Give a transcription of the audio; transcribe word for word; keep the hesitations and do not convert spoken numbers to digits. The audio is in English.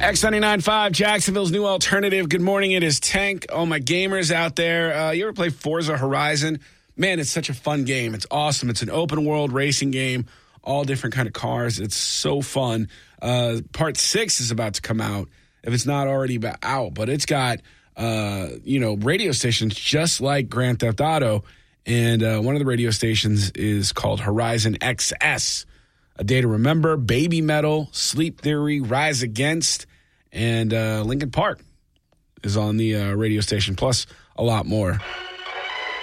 X ninety-nine point five, Jacksonville's new alternative. Good morning. It is Tank. All my gamers out there. Uh, you ever play Forza Horizon? Man, it's such a fun game. It's awesome. It's an open world racing game, all different kind of cars. It's so fun. Uh, part six is about to come out, if it's not already out, but it's got, uh, you know, radio stations just like Grand Theft Auto. And uh, one of the radio stations is called Horizon X S. A Day to Remember, Baby Metal, Sleep Theory, Rise Against, and uh, Linkin Park is on the uh, radio station, plus a lot more.